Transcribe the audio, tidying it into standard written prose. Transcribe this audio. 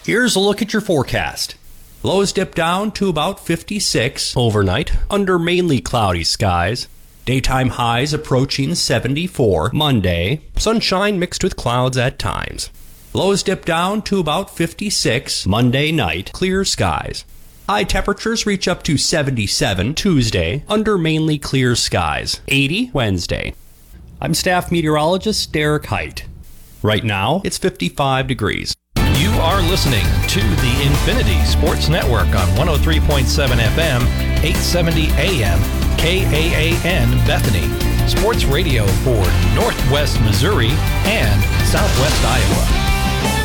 Here's a look at your forecast. Lows dip down to about 56 overnight under mainly cloudy skies. Daytime highs approaching 74 Monday. Sunshine mixed with clouds at times. Lows dip down to about 56 Monday night. Clear skies. High temperatures reach up to 77 Tuesday under mainly clear skies. 80 Wednesday. I'm staff meteorologist Derek Height. Right now, it's 55 degrees. You are listening to the Infinity Sports Network on 103.7 FM, 870 AM, KAAN Bethany. Sports radio for Northwest Missouri and Southwest Iowa.